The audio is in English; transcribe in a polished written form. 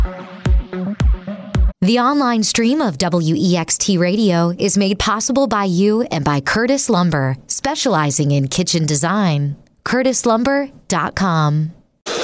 The online stream of WEXT Radio is made possible by you and by Curtis Lumber, specializing in kitchen design. CurtisLumber.com.